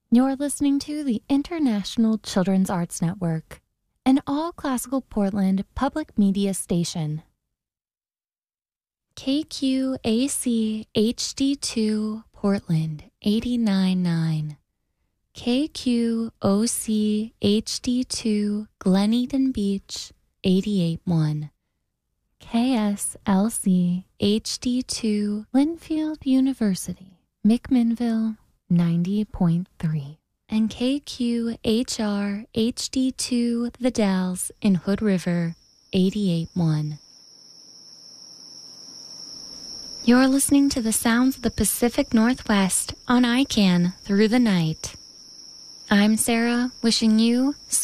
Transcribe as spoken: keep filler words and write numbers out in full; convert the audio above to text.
You're listening to the International Children's Arts Network, an all-classical Portland public media station. K Q A C H D two Portland eighty-nine point nine. K Q O C H D two Glen Eden Beach eighty-eight point one. K S L C H D two Linfield University, McMinnville ninety point three. And K Q H R H D two The Dalles in Hood River eighty-eight point one. You're listening to the sounds of the Pacific Northwest on I C A N Through the Night. I'm Sarah, wishing you